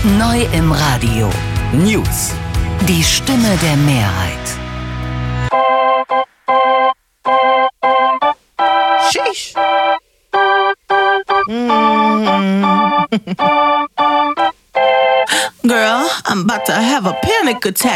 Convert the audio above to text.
Neu im Radio. News. Die Stimme der Mehrheit. Sheesh. Girl, I'm about to have a panic attack.